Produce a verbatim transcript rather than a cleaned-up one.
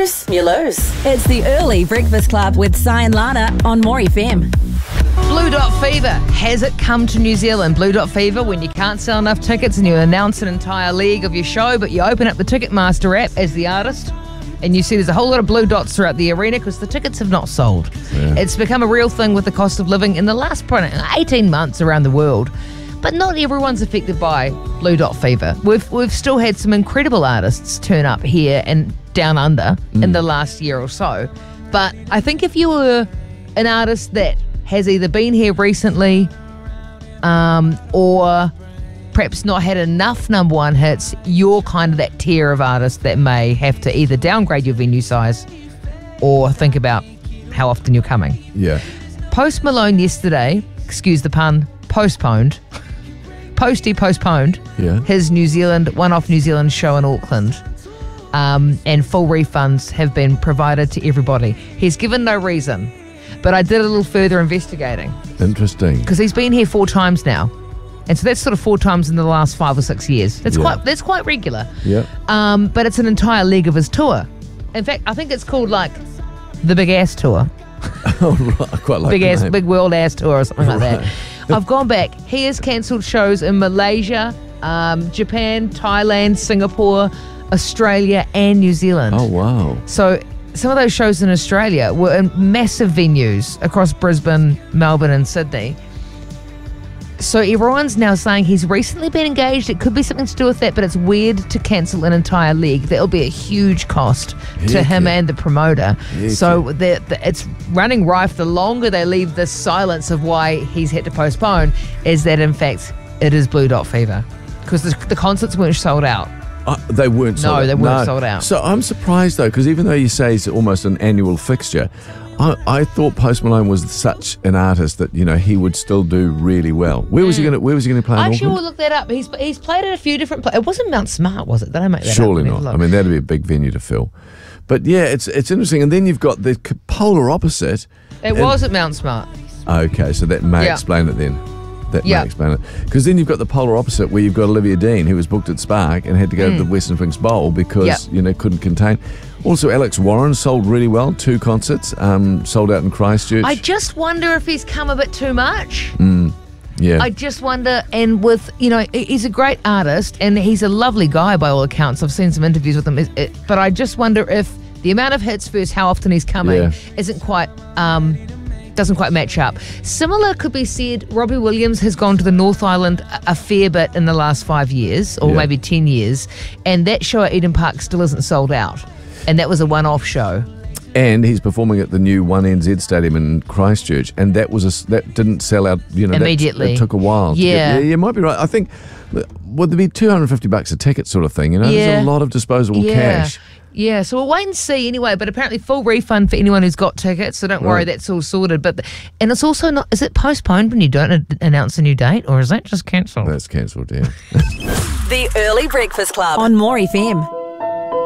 lose, you lose. It's the Early Breakfast Club with Si and Lana on More F M. Blue Dot Fever. Has it come to New Zealand? Blue Dot Fever, when you can't sell enough tickets and you announce an entire leg of your show, but you open up the Ticketmaster app as the artist and you see there's a whole lot of blue dots throughout the arena because the tickets have not sold. Yeah. It's become a real thing with the cost of living in the last eighteen months around the world. But not everyone's affected by Blue Dot Fever. We've we've still had some incredible artists turn up here and down under mm. in the last year or so. But I think if you were an artist that has either been here recently um, or perhaps not had enough number one hits, you're kind of that tier of artist that may have to either downgrade your venue size or think about how often you're coming. Yeah. Post Malone yesterday, excuse the pun, postponed, Posty postponed yeah. his New Zealand, one-off New Zealand show in Auckland. Um, and full refunds have been provided to everybody. He's given no reason. But I did a little further investigating. Interesting. Because he's been here four times now. And so that's sort of four times in the last five or six years. That's yeah. quite that's quite regular. Yeah. Um, but it's an entire leg of his tour. In fact, I think it's called like the Big Ass Tour. Oh, right. I quite like Big the Ass, name. Big World Ass Tour or something right. like that. I've gone back. He has cancelled shows in Malaysia, um, Japan, Thailand, Singapore, Australia and New Zealand. Oh, wow. So some of those shows in Australia were in massive venues across Brisbane, Melbourne and Sydney. So everyone's now saying he's recently been engaged. It could be something to do with that, but it's weird to cancel an entire leg. That'll be a huge cost Heck to him yeah. and the promoter. Heck so the, the, it's running rife. The longer they leave this silence of why he's had to postpone is that, in fact, it is Blue Dot Fever. Because the, the concerts weren't sold out. Uh, they weren't sold no, out. No, they weren't no. sold out. So I'm surprised, though, because even though you say it's almost an annual fixture, I, I thought Post Malone was such an artist that, you know, he would still do really well. Where was mm. he going to Where was he going to play in I actually Auckland? will look that up. He's he's played at a few different places. It wasn't Mount Smart, was it? Did I make that Surely up? not. I mean, that'd be a big venue to fill. But yeah, it's it's interesting. And then you've got the polar opposite. It was at Mount Smart. Okay, so that may yeah. explain it then. That yep. may explain it. Because then you've got the polar opposite where you've got Olivia Dean, who was booked at Spark and had to go mm. to the Western Sphinx Bowl because, yep. you know, couldn't contain. Also, Alex Warren sold really well, two concerts, um, sold out in Christchurch. I just wonder if he's come a bit too much. Mm. Yeah. I just wonder, and with, you know, he's a great artist and he's a lovely guy by all accounts. I've seen some interviews with him. It, it, but I just wonder if the amount of hits versus how often he's coming yeah. isn't quite... Um, doesn't quite match up. Similar could be said, Robbie Williams has gone to the North Island a fair bit in the last five years, or yeah. maybe ten years, and that show at Eden Park still isn't sold out. And that was a one-off show. And he's performing at the new one N Z Stadium in Christchurch, and that was a, that didn't sell out, you know, immediately. That, it took a while. Yeah. To get, yeah, you might be right. I think, would there be two hundred fifty bucks a ticket sort of thing? You know, yeah. there's a lot of disposable yeah. cash. Yeah, so we'll wait and see anyway, but apparently full refund for anyone who's got tickets, so don't worry, right. that's all sorted. But the, and it's also not, is it postponed when you don't a- announce a new date, or is that just cancelled? That's cancelled, yeah. The Early Breakfast Club on More F M.